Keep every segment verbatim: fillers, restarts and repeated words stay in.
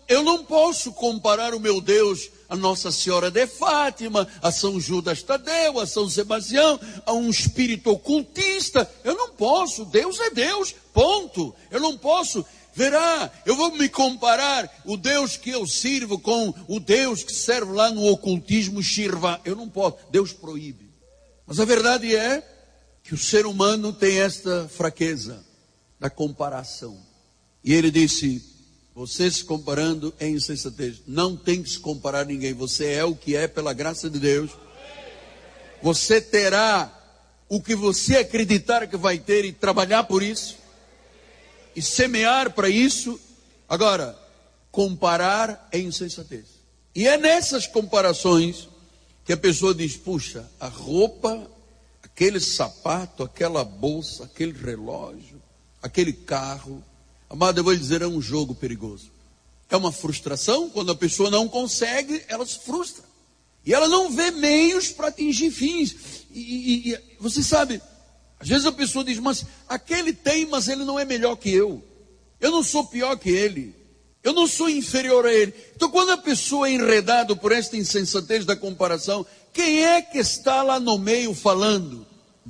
eu não posso comparar o meu Deus a Nossa Senhora de Fátima, a São Judas Tadeu, a São Sebastião, a um espírito ocultista. Eu não posso, Deus é Deus, ponto. Eu não posso, verá, eu vou me comparar o Deus que eu sirvo com o Deus que serve lá no ocultismo Shirva. Eu não posso, Deus proíbe. Mas a verdade é que o ser humano tem esta fraqueza da comparação. E ele disse, você se comparando é insensatez. Não tem que se comparar a ninguém. Você é o que é pela graça de Deus. Você terá o que você acreditar que vai ter e trabalhar por isso. E semear para isso. Agora, comparar é insensatez. E é nessas comparações que a pessoa diz, puxa, a roupa, aquele sapato, aquela bolsa, aquele relógio, aquele carro. Amado, eu vou lhe dizer, é um jogo perigoso. É uma frustração, quando a pessoa não consegue, ela se frustra. E ela não vê meios para atingir fins. E, e, e você sabe, às vezes a pessoa diz, mas aquele tem, mas ele não é melhor que eu. Eu não sou pior que ele. Eu não sou inferior a ele. Então quando a pessoa é enredada por esta insensatez da comparação, quem é que está lá no meio falando?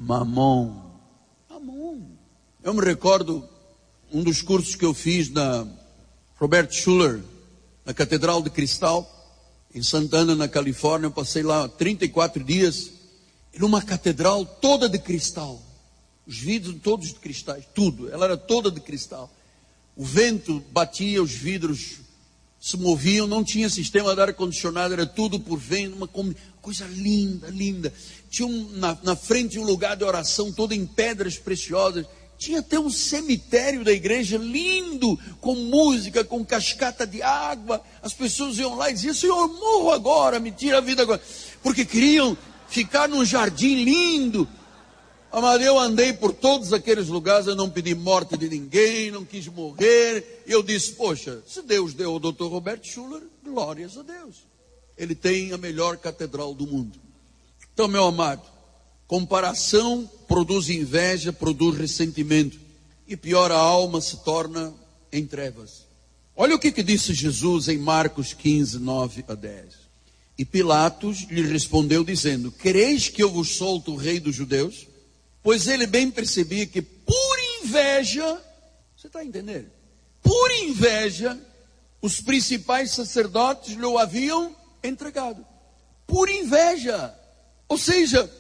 Mamon. Mamon. Eu me recordo um dos cursos que eu fiz na Robert Schuller, na Catedral de Cristal, em Santana, na Califórnia. Eu passei lá trinta e quatro dias, numa catedral toda de cristal. Os vidros todos de cristais, tudo. Ela era toda de cristal. O vento batia, os vidros se moviam, não tinha sistema de ar-condicionado, era tudo por vento, uma coisa linda, linda. Tinha um, na, na frente um lugar de oração, todo em pedras preciosas. Tinha até um cemitério da igreja lindo, com música, com cascata de água. As pessoas iam lá e diziam, Senhor, morro agora, me tira a vida agora. Porque queriam ficar num jardim lindo. Amado, eu andei por todos aqueles lugares, eu não pedi morte de ninguém, não quis morrer. E eu disse, poxa, se Deus deu ao doutor Robert Schuller, glórias a Deus. Ele tem a melhor catedral do mundo. Então, meu amado, comparação produz inveja, produz ressentimento. E pior, a alma se torna em trevas. Olha o que, que disse Jesus em Marcos quinze, nove a dez. E Pilatos lhe respondeu dizendo, quereis que eu vos solte o rei dos judeus? Pois ele bem percebia que por inveja, você está entendendo? Por inveja, os principais sacerdotes lhe o haviam entregado. Por inveja. Ou seja,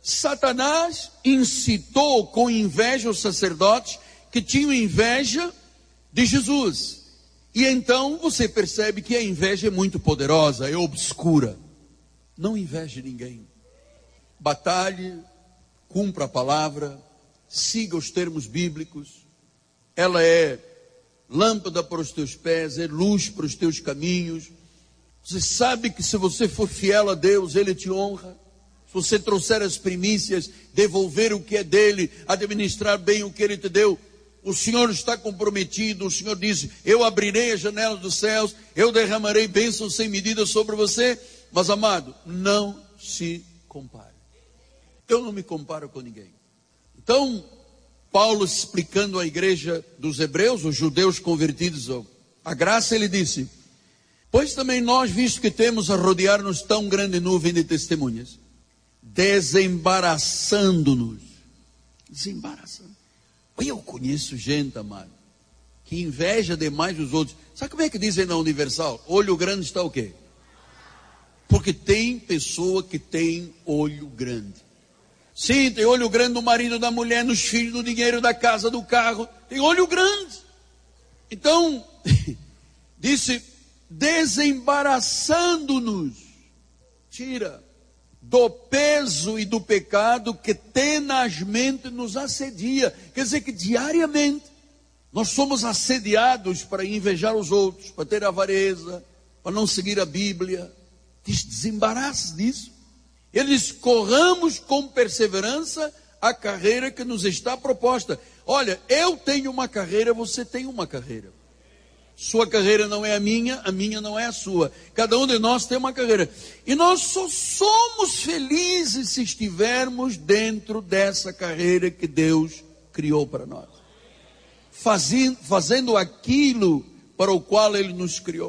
Satanás incitou com inveja os sacerdotes que tinham inveja de Jesus. E então você percebe que a inveja é muito poderosa, é obscura. Não inveje ninguém. Batalhe, cumpra a palavra, siga os termos bíblicos. Ela é lâmpada para os teus pés, é luz para os teus caminhos. Você sabe que se você for fiel a Deus, Ele te honra. Se você trouxer as primícias, devolver o que é dele, administrar bem o que Ele te deu, o Senhor está comprometido. O Senhor diz, eu abrirei as janelas dos céus, eu derramarei bênçãos sem medida sobre você. Mas amado, não se compare. Eu não me comparo com ninguém. Então, Paulo explicando à igreja dos hebreus, os judeus convertidos à graça, ele disse, pois também nós, visto que temos a rodear-nos tão grande nuvem de testemunhas, desembaraçando-nos, desembaraçando. Olha, eu conheço gente, amado, que inveja demais os outros. Sabe como é que dizem na Universal? Olho grande está o quê? Porque tem pessoa que tem olho grande. Sim, tem olho grande no marido, da mulher, nos filhos, no dinheiro, da casa, do carro. Tem olho grande. Então, disse, desembaraçando-nos, tira do peso e do pecado que tenazmente nos assedia. Quer dizer que diariamente nós somos assediados para invejar os outros, para ter avareza, para não seguir a Bíblia. Diz, desembarace disso. Ele diz, corramos com perseverança a carreira que nos está proposta. Olha, eu tenho uma carreira, você tem uma carreira. Sua carreira não é a minha, a minha não é a sua. Cada um de nós tem uma carreira. E nós só somos felizes se estivermos dentro dessa carreira que Deus criou para nós. Fazendo, fazendo aquilo para o qual Ele nos criou.